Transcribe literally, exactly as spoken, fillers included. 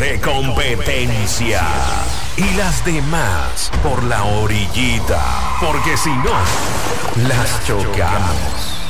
de competencia. Y las demás por la orillita. Porque si no, las chocamos.